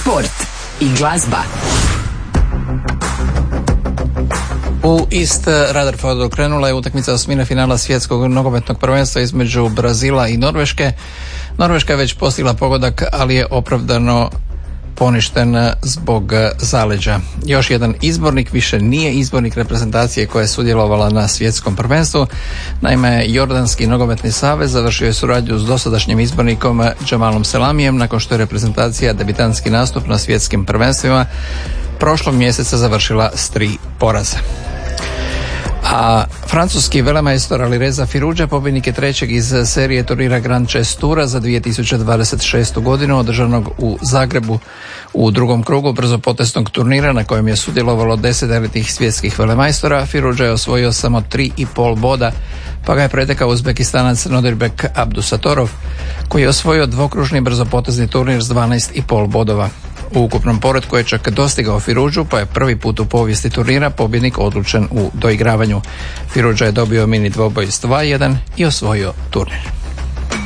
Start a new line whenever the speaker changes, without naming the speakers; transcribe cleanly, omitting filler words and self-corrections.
sport i glazba.
U East Rutherfordu krenula je utakmica osmine finala svjetskog nogometnog prvenstva između Brazila i Norveške. Norveška je već postigla pogodak, ali je opravdano poništen zbog zaleđa. Još jedan izbornik više nije izbornik reprezentacije koja je sudjelovala na svjetskom prvenstvu. Naime, Jordanski nogometni savez završio je suradnju s dosadašnjim izbornikom Jamalom Selamijem nakon što je reprezentacija debitantski nastup na svjetskim prvenstvima prošlog mjeseca završila s 3 poraza. A francuski velemajstor Alireza Firouzja pobjednik je trećeg iz serije turnira Grand Chess Toura za 2026. godinu održanog u Zagrebu u drugom krugu brzopoteznog turnira na kojem je sudjelovalo 10 elitnih svjetskih velemajstora. Firouzja je osvojio samo 3,5 boda, pa ga je pretekao Uzbekistanac Nodirbek Abdusatorov koji je osvojio dvokružni brzopotezni turnir s 12,5 bodova. U ukupnom poretku je čak dostigao Firouzju, pa je prvi put u povijesti turnira pobjednik odlučen u doigravanju. Firouzja je dobio mini dvoboj s 2:1 i osvojio turnir.